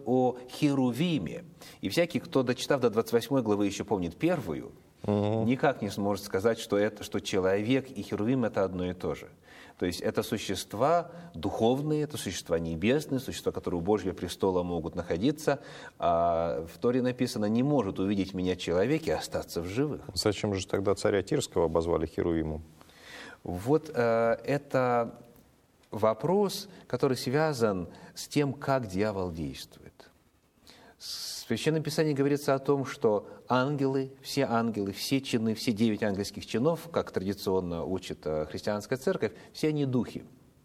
о Херувиме. И всякий, кто, дочитав до 28 главы, еще помнит первую, никак не сможет сказать, что человек и Херувим – это одно и то же. То есть это существа духовные, это существа небесные, существа, которые у Божьего престола могут находиться. А в Торе написано: «Не может увидеть меня человек и остаться в живых». Зачем же тогда царя Тирского обозвали Херувимом? Вот это вопрос, который связан с тем, как дьявол действует. В Священном Писании говорится о том, что ангелы, все чины, все 9 ангельских чинов, как традиционно учит христианская церковь, все они духи.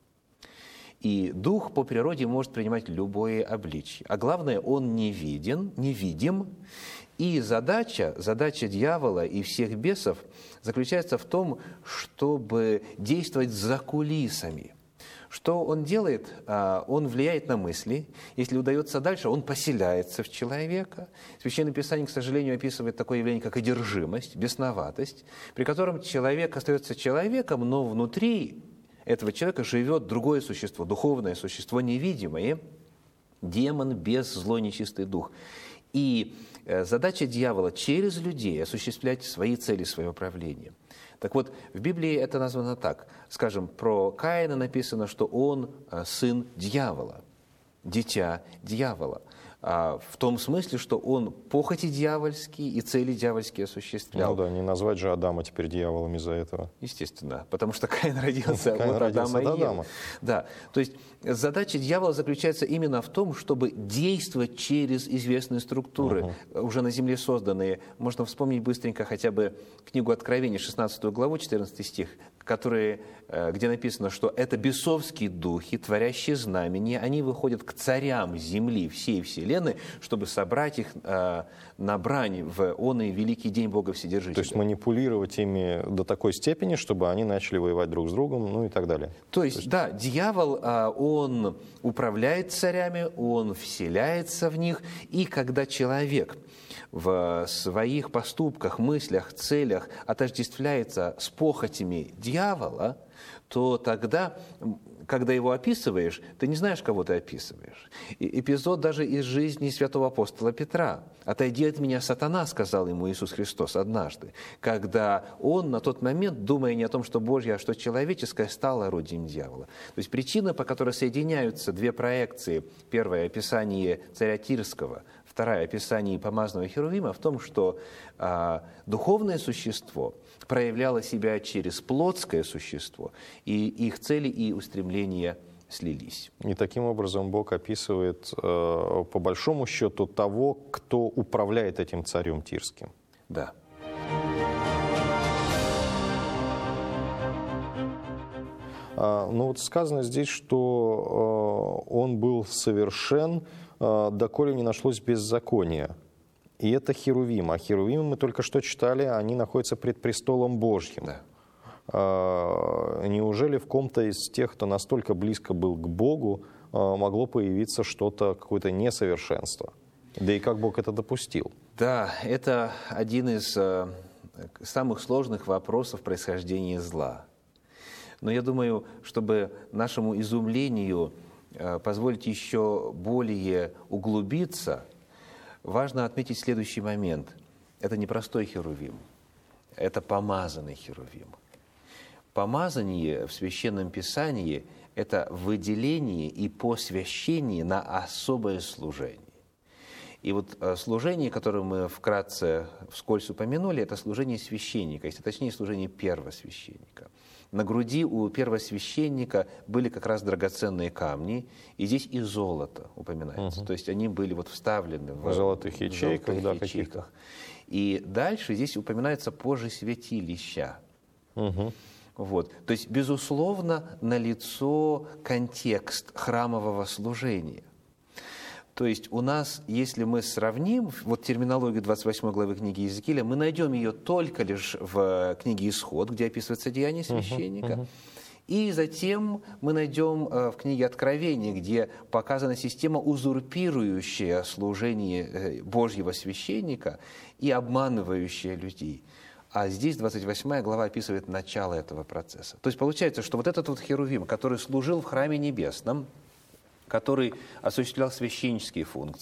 И дух по природе может принимать любое обличие. А главное, он невидим. И задача дьявола и всех бесов заключается в том, чтобы действовать за кулисами. Что он делает? Он влияет на мысли. Если удается дальше, он поселяется в человека. Священное Писание, к сожалению, описывает такое явление, как одержимость, бесноватость, при котором человек остается человеком, но внутри этого человека живет другое существо, духовное существо, невидимое, демон, бес, злой, нечистый дух. И задача дьявола через людей осуществлять свои цели, свое правление. Так вот, в Библии это названо так. Скажем, про Каина написано, что он сын дьявола, дитя дьявола. В том смысле, что он похоти дьявольские и цели дьявольские осуществлял. Ну да, не назвать же Адама теперь дьяволом из-за этого. Естественно, потому что Каин родился от Адама и Евы. Да, то есть задача дьявола заключается именно в том, чтобы действовать через известные структуры, уже на земле созданные. Можно вспомнить быстренько хотя бы книгу Откровения, 16 главу, 14 стих, где написано, что это бесовские духи, творящие знамения, они выходят к царям земли, всей вселенной, чтобы собрать их на брань в он и великий день Бога Вседержителя. То есть манипулировать ими до такой степени, чтобы они начали воевать друг с другом, ну и так далее. То есть, да, дьявол, он управляет царями, он вселяется в них, и когда человек в своих поступках, мыслях, целях отождествляется с похотями дьявола, то тогда, когда его описываешь, ты не знаешь, кого ты описываешь. Эпизод даже из жизни святого апостола Петра. «Отойди от меня, сатана», — сказал ему Иисус Христос однажды, когда он на тот момент, думая не о том, что Божье, а что человеческое, стал орудием дьявола. То есть причина, по которой соединяются две проекции. Первое — описание царя Тирского, второе — описание помазанного Херувима, в том, что духовное существо проявляло себя через плотское существо, и их цели и устремления слились. И таким образом Бог описывает, по большому счету, того, кто управляет этим царем Тирским. Да. Ну вот сказано здесь, что он был совершен, доколе не нашлось беззакония. И это Херувим. А Херувимы, мы только что читали, они находятся пред престолом Божьим. Да. Неужели в ком-то из тех, кто настолько близко был к Богу, могло появиться что-то, какое-то несовершенство? Да и как Бог это допустил? Да, это один из самых сложных вопросов происхождения зла. Но я думаю, чтобы нашему изумлению позволить еще более углубиться, важно отметить следующий момент. Это не простой Херувим, это помазанный Херувим. Помазание в Священном Писании – это выделение и посвящение на особое служение. И вот служение, которое мы вкратце, вскользь упомянули, это служение священника, если точнее, служение первосвященника. На груди у первосвященника были как раз драгоценные камни, и здесь и золото упоминается. То есть они были вот вставлены в золотых ячейках. Да, ячейках. И дальше здесь упоминается позже святилища. Вот. То есть, безусловно, налицо контекст храмового служения. То есть у нас, если мы сравним вот терминологию 28 главы книги Иезекииля, мы найдем ее только лишь в книге Исход, где описывается деяние священника. И затем мы найдем в книге Откровения, где показана система, узурпирующая служение Божьего священника и обманывающая людей. А здесь 28 глава описывает начало этого процесса. То есть получается, что вот этот вот Херувим, который служил в храме небесном, который осуществлял священнические функции,